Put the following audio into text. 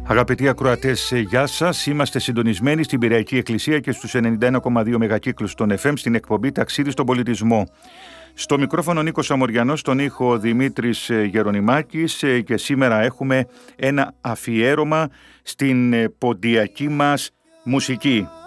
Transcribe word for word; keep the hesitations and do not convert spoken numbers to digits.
Αγαπητοί ακροατές, γεια σας. Είμαστε συντονισμένοι στην Πειραϊκή Εκκλησία και στους ενενήντα ένα κόμμα δύο μεγακύκλους των εφ εμ στην εκπομπή «Ταξίδι στον Πολιτισμό». Στο μικρόφωνο Νίκος Αμοριανός, στον ήχο Δημήτρης Γερονιμάκης, και σήμερα έχουμε ένα αφιέρωμα στην ποντιακή μας μουσική.